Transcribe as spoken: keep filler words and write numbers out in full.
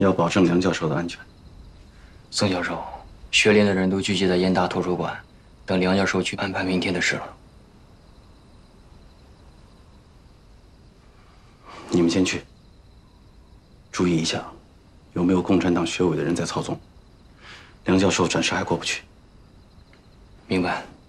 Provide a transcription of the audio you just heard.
要保证梁教授的安全。 宋教授，学联的人都聚集在燕大图书馆，等梁教授去安排明天的事了。 你们先去，注意一下，有没有共产党学委的人在操纵。梁教授暂时还过不去。 明白。